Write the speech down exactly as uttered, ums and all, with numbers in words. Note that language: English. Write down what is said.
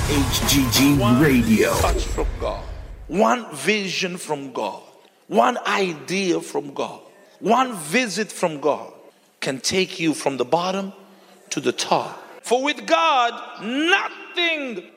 H G G One Radio. touch from God, one vision from God, one idea from God, one visit from God can take you from the bottom to the top. For with God, nothing